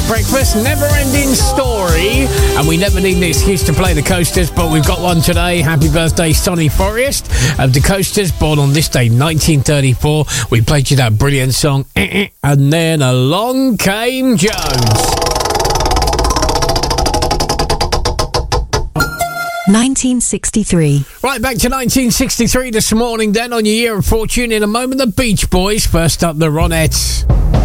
breakfast, never-ending story, and we never need an excuse to play the Coasters, but we've got one today. Happy birthday, Sonny Forrest of the Coasters, born on this day, 1934. We played you that brilliant song, and then along came Jones. 1963. Right, back to 1963 this morning then on your Year of Fortune. In a moment, the Beach Boys. First up, the Ronettes.